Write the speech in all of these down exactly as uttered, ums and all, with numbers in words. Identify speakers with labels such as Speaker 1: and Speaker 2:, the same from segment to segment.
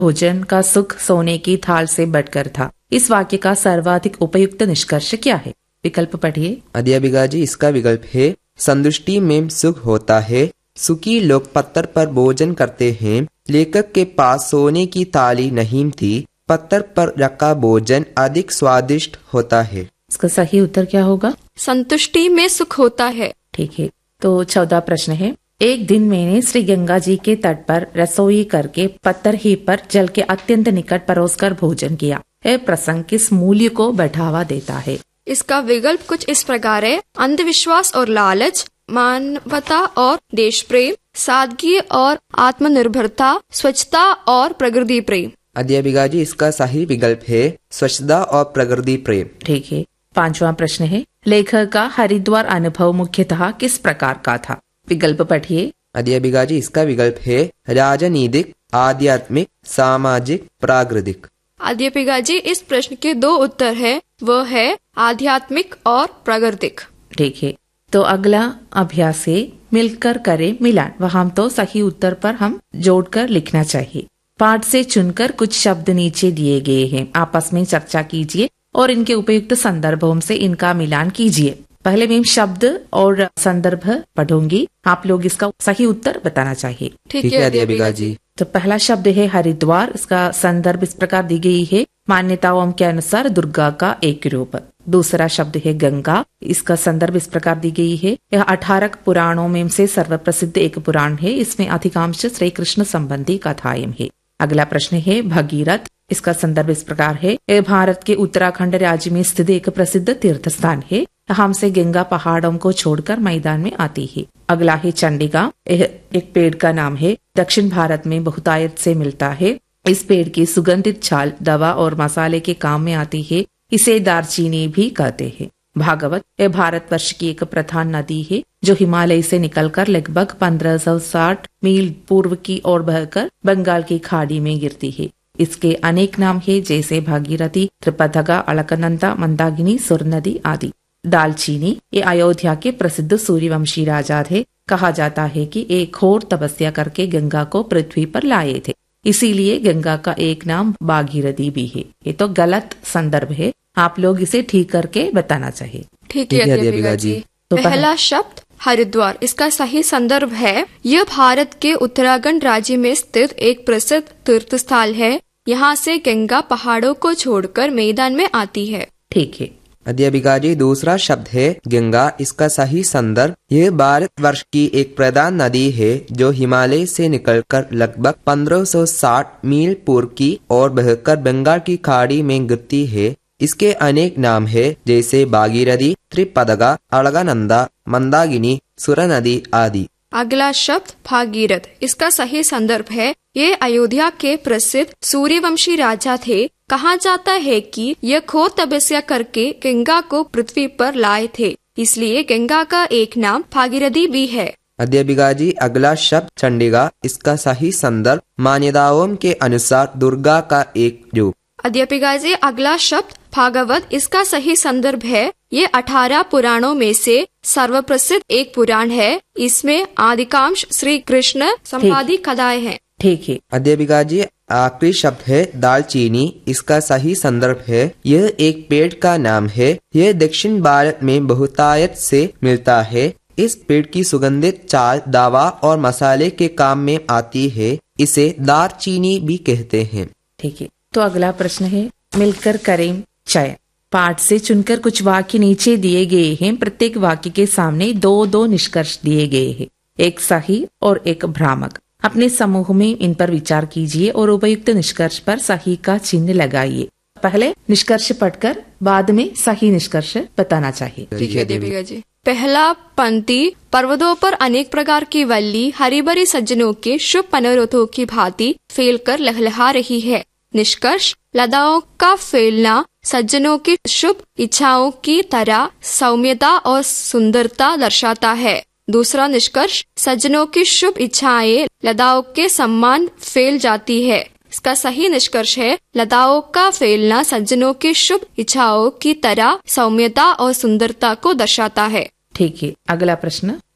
Speaker 1: भोजन का सुख सोने की थाल से बढ़कर था। इस वाक्य का सर्वाधिक उपयुक्त निष्कर्ष क्या है? विकल्प पढ़िए।
Speaker 2: अध्यापिका जी, इसका विकल्प है संतुष्टि में सुख होता है। सुखी लोग पत्थर पर भोजन करते हैं। लेखक के पास सोने की थाली नहीं थी। पत्थर पर रखा भोजन अधिक स्वादिष्ट होता है।
Speaker 1: इसका सही उत्तर क्या होगा?
Speaker 3: संतुष्टि में सुख होता है।
Speaker 1: ठीक है। तो चौदह प्रश्न है। एक दिन मैंने श्री गंगा जी के तट पर रसोई करके पत्थर ही पर जल के अत्यंत निकट परोसकर भोजन किया। यह प्रसंग किस मूल्य को बढ़ावा देता है?
Speaker 3: इसका विकल्प कुछ इस प्रकार है। अंधविश्वास और लालच, मानवता और देश प्रेम, सादगी और आत्मनिर्भरता, स्वच्छता और प्रकृति प्रेम।
Speaker 2: अध्यापिका जी, इसका सही विकल्प है स्वच्छता और प्रकृति प्रेम।
Speaker 1: ठीक है। पांचवा प्रश्न है। लेखक का हरिद्वार अनुभव मुख्यतः किस प्रकार का था? विकल्प पढ़िए।
Speaker 2: अध्यापिका जी, इसका विकल्प है राजनीतिक, आध्यात्मिक, सामाजिक, प्राकृतिक।
Speaker 3: अध्यापिका जी, इस प्रश्न के दो उत्तर है, वह है आध्यात्मिक और प्राकृतिक।
Speaker 1: ठीक है। तो अगला अभ्यास है मिलकर करें मिलान। वहाँ तो सही उत्तर पर हम जोड़कर लिखना चाहिए। पाठ से चुनकर कुछ शब्द नीचे दिए गए हैं। आपस में चर्चा कीजिए और इनके उपयुक्त संदर्भों से इनका मिलान कीजिए। पहले मैं शब्द और संदर्भ पढ़ूंगी, आप लोग इसका सही उत्तर बताना चाहिए।
Speaker 3: ठीक है अध्यापिका जी।
Speaker 1: तो पहला शब्द है हरिद्वार। इसका संदर्भ इस प्रकार दी गई है, मान्यताओं के अनुसार दुर्गा का एक रूप। दूसरा शब्द है गंगा। इसका संदर्भ इस प्रकार दी गई है, यह अठारह पुराणों में से सर्वप्रसिद्ध एक पुराण है। इसमें अधिकांश श्री कृष्ण संबंधी कथाएं है। अगला प्रश्न है भगीरथ। इसका संदर्भ इस प्रकार है, यह भारत के उत्तराखंड राज्य में स्थित एक प्रसिद्ध तीर्थ स्थान है। यहाँ से गंगा पहाड़ों को छोड़कर मैदान में आती है। अगला है चंडिका। यह एक पेड़ का नाम है, दक्षिण भारत में बहुतायत से मिलता है। इस पेड़ की सुगंधित छाल दवा और मसाले के काम में आती है। इसे दारचीनी भी कहते हैं। भागवत, यह भारतवर्ष की एक प्रधान नदी है जो हिमालय से निकलकर लगभग पंद्रह सौ साठ मील पूर्व की ओर बहकर बंगाल की खाड़ी में गिरती है। इसके अनेक नाम है, जैसे भागीरथी, त्रिपथगा, अलकनंदा, मंदाकिनी, सुरनदी आदि। दालचीनी, ये अयोध्या के प्रसिद्ध सूर्यवंशी राजा थे। कहा जाता है कि एक घोर तपस्या करके गंगा को पृथ्वी पर लाए थे, इसीलिए गंगा का एक नाम भागीरथी भी है। ये तो गलत संदर्भ है, आप लोग इसे ठीक करके बताना चाहिए।
Speaker 3: ठीक है अध्यापिका जी। तो पहला शब्द हरिद्वार, इसका सही संदर्भ है, यह भारत के उत्तराखंड राज्य में स्थित एक प्रसिद्ध तीर्थ स्थल है। यहाँ से गंगा पहाड़ों को छोड़कर मैदान में आती है।
Speaker 1: ठीक है
Speaker 2: अध्यापिका जी। दूसरा शब्द है गंगा। इसका सही संदर्भ, यह भारतवर्ष की एक प्रधान नदी है जो हिमालय से निकलकर लगभग पंद्रह सौ साठ मील पूर्व की ओर बहकर बंगाल की खाड़ी में गिरती है। इसके अनेक नाम है, जैसे भागीरथी, त्रिपदगा, अलगनंदा, मंदाकिनी, सुरनदी आदि।
Speaker 3: अगला शब्द भागीरथ, इसका सही संदर्भ है, ये अयोध्या के प्रसिद्ध सूर्यवंशी राजा थे। कहा जाता है कि यह घोर तपस्या करके गंगा को पृथ्वी पर लाए थे, इसलिए गंगा का एक नाम भागीरथी भी है।
Speaker 2: अध्यापिका जी। अगला शब्द चंडिका। इसका सही संदर्भ, मान्यताओं के अनुसार दुर्गा का एक रूप।
Speaker 3: अध्यापिका जी। अगला शब्द भागवत, इसका सही संदर्भ है, ये अठारह पुराणों में से सर्वप्रसिद्ध एक पुराण है। इसमें अधिकांश श्री कृष्ण संवादी कथाएं हैं।
Speaker 1: ठीक है
Speaker 2: अध्यापिका जी। आखिरी शब्द है दालचीनी। इसका सही संदर्भ है, यह एक पेड़ का नाम है। यह दक्षिण भारत में बहुतायत से मिलता है। इस पेड़ की सुगंधित चाल दवा और मसाले के काम में आती है। इसे दालचीनी भी कहते हैं।
Speaker 1: ठीक है। तो अगला प्रश्न है मिलकर करें चयन। पाठ से चुनकर कुछ वाक्य नीचे दिए गए हैं। प्रत्येक वाक्य के सामने दो दो निष्कर्ष दिए गए हैं, एक सही और एक भ्रामक। अपने समूह में इन पर विचार कीजिए और उपयुक्त निष्कर्ष पर सही का चिन्ह लगाइए। पहले निष्कर्ष पढ़कर बाद में सही निष्कर्ष बताना चाहिए।
Speaker 3: ठीक है देविका जी। पहला पंक्ति, पर्वतों पर अनेक प्रकार की वल्ली हरी भरी सज्जनों के शुभ मनोरथों की भांति फैलकर लहलहा रही है। निष्कर्ष, लताओं का फैलना सज्जनों की शुभ इच्छाओं की तरह सौम्यता और सुंदरता दर्शाता है। दूसरा निष्कर्ष, सज्जनों की शुभ इच्छाएं लताओं के सम्मान फैल जाती है। इसका सही निष्कर्ष है, लताओं का फैलना सज्जनों की शुभ इच्छाओं की तरह सौम्यता और सुंदरता को दर्शाता है।
Speaker 1: ठीक है। अगला प्रश्न,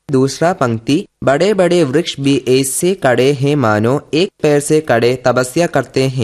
Speaker 2: दूसरा पंक्ति, बड़े बड़े वृक्ष भी ऐसे खड़े हैं मानो एक पैर से खड़े तपस्या करते हैं।